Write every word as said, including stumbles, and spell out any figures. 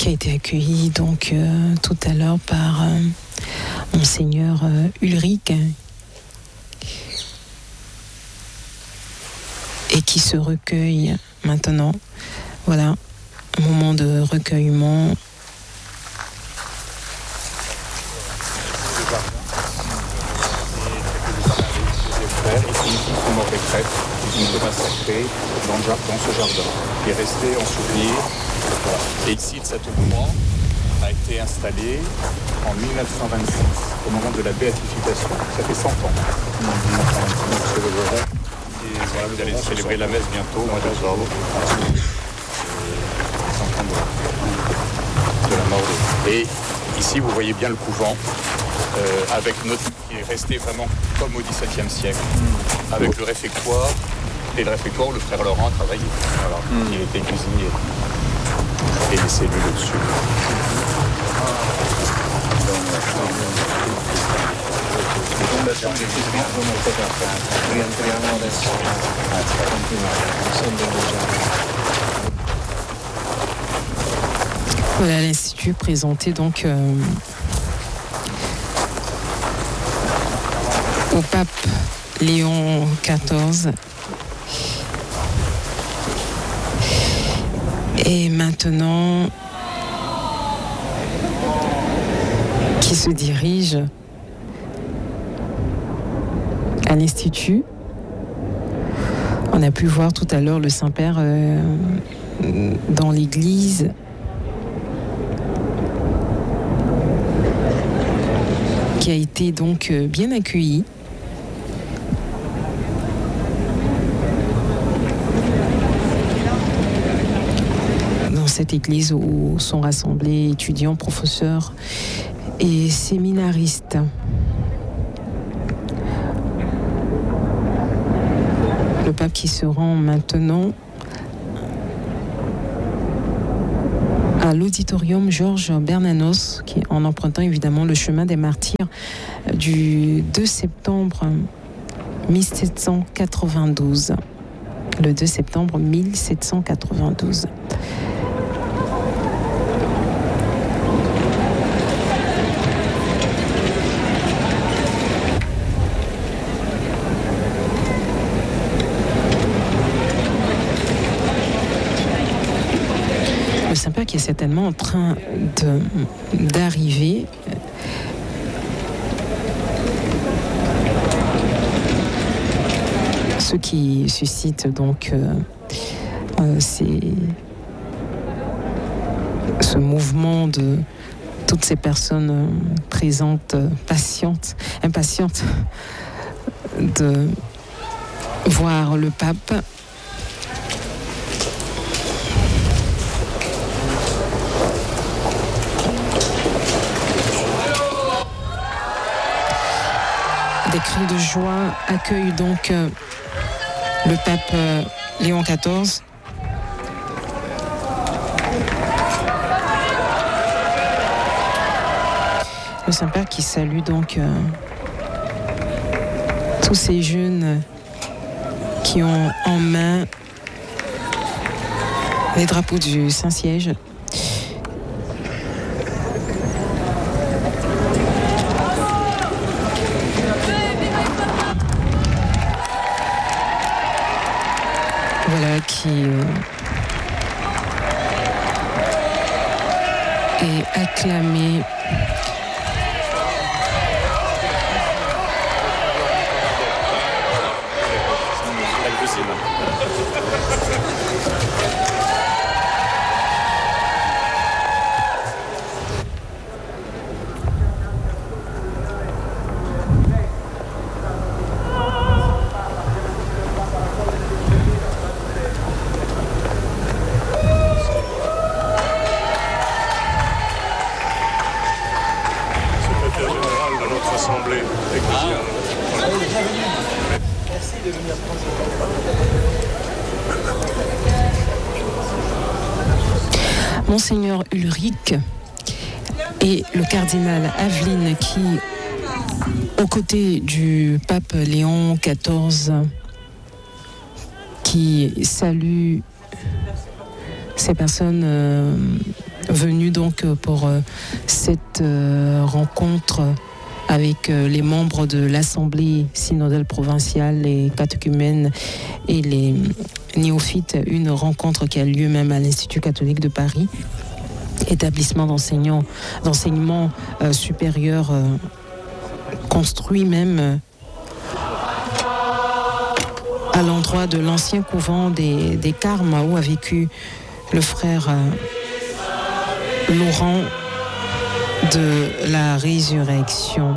qui a été accueilli donc euh, tout à l'heure par euh, Monseigneur euh, Ulrich, et qui se recueille maintenant. Voilà, un moment de recueillement. Son mort décrète, une tombe sacrée dans, le, dans ce jardin, qui est resté en souvenir. Voilà. Et le site Château-Croix a été installé en mille neuf cent vingt-six, au moment de la béatification. Ça fait cent ans. Mmh. Et voilà, vous allez célébrer la messe bientôt, au mois d'octobre. cent ans de, de la mort. Et ici, vous voyez bien le couvent. Euh, avec notre qui est resté vraiment comme au dix-septième siècle, mmh. avec le réfectoire, et le réfectoire où le frère Laurent a travaillé. Voilà. Mmh. Il était cuisinier. Et les cellules au-dessus. Voilà l'Institut présenté donc euh, au pape Léon quatorze. Et maintenant, qui se dirige à l'Institut. On a pu voir tout à l'heure le Saint-Père euh, dans l'église. Qui a été donc bien accueilli. Dans cette église où sont rassemblés étudiants, professeurs et séminaristes. Le pape qui se rend maintenant à l'auditorium Georges Bernanos, qui, en empruntant évidemment le chemin des martyrs du deux septembre mille sept cent quatre-vingt-douze. Le deux septembre mille sept cent quatre-vingt-douze. Le Saint-Père qui est certainement en train de, d'arriver. Ce qui suscite donc euh, euh, c'est ce mouvement de toutes ces personnes euh, présentes, euh, patientes, impatientes de voir le pape. Des cris de joie accueillent donc euh, le pape euh, Léon quatorze. Le Saint-Père qui salue donc euh, tous ces jeunes qui ont en main les drapeaux du Saint-Siège. Voilà qui euh, est acclamé. Monseigneur Ulrich et le cardinal Aveline qui, aux côtés du pape Léon quatorze, qui salue ces personnes euh, venues donc pour euh, cette euh, rencontre avec euh, les membres de l'Assemblée synodale provinciale, les catéchumènes et les néophytes, une rencontre qui a lieu même à l'Institut catholique de Paris, établissement d'enseignants, d'enseignement euh, supérieur euh, construit même euh, à l'endroit de l'ancien couvent des, des Carmes où a vécu le frère euh, Laurent de la Résurrection.